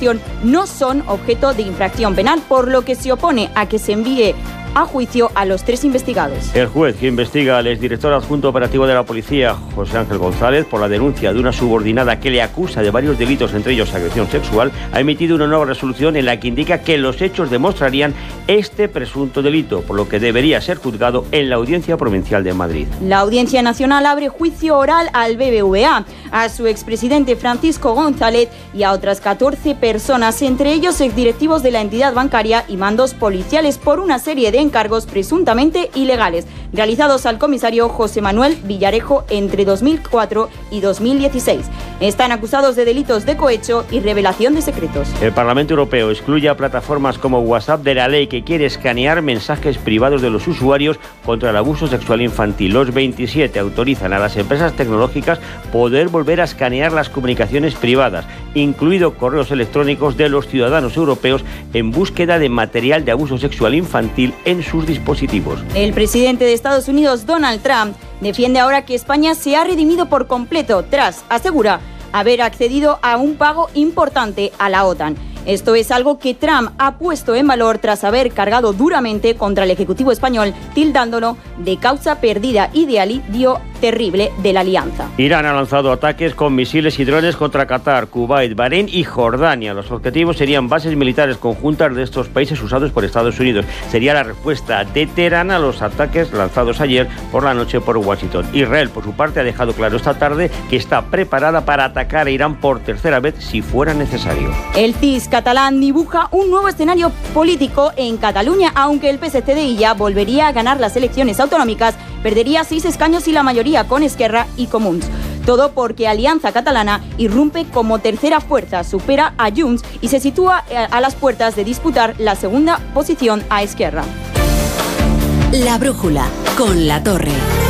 investigación no son objeto de infracción penal, por lo que se opone a que se envíe a juicio a los 3 investigados. El juez que investiga al exdirector adjunto operativo de la policía, José Ángel González, por la denuncia de una subordinada que le acusa de varios delitos, entre ellos agresión sexual, ha emitido una nueva resolución en la que indica que los hechos demostrarían este presunto delito, por lo que debería ser juzgado en la Audiencia Provincial de Madrid. La Audiencia Nacional abre juicio oral al BBVA, a su expresidente Francisco González y a otras 14 personas, entre ellos exdirectivos de la entidad bancaria y mandos policiales, por una serie de encargos presuntamente ilegales realizados al comisario José Manuel Villarejo entre 2004 y 2016. Están acusados de delitos de cohecho y revelación de secretos. El Parlamento Europeo excluye a plataformas como WhatsApp de la ley que quiere escanear mensajes privados de los usuarios contra el abuso sexual infantil. Los 27 autorizan a las empresas tecnológicas poder volver a escanear las comunicaciones privadas, incluido correos electrónicos de los ciudadanos europeos, en búsqueda de material de abuso sexual infantil en sus dispositivos. El presidente de Estados Unidos, Donald Trump, defiende ahora que España se ha redimido por completo tras, asegura, haber accedido a un pago importante a la OTAN. Esto es algo que Trump ha puesto en valor tras haber cargado duramente contra el Ejecutivo español, tildándolo de causa perdida y de alidio terrible de la alianza. Irán ha lanzado ataques con misiles y drones contra Qatar, Kuwait, Bahrein y Jordania. Los objetivos serían bases militares conjuntas de estos países usados por Estados Unidos. Sería la respuesta de Teherán a los ataques lanzados ayer por la noche por Washington. Israel, por su parte, ha dejado claro esta tarde que está preparada para atacar a Irán por tercera vez si fuera necesario. El CIS catalán dibuja un nuevo escenario político en Cataluña, aunque el PSC de Illa volvería a ganar las elecciones autonómicas, perdería 6 escaños y la mayoría con Esquerra y Comuns. Todo porque Alianza Catalana irrumpe como tercera fuerza, supera a Junts y se sitúa a las puertas de disputar la segunda posición a Esquerra. La brújula con La Torre.